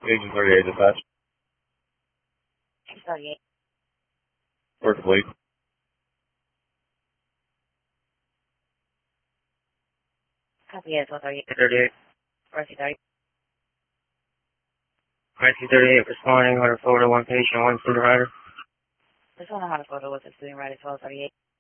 Agent 38 dispatch. 38. Work fleet. Copy is 138. 38. Mercy 30. Mercy 38 responding on a photo, one patient, one student rider. This one I had a photo with the student right at 1238.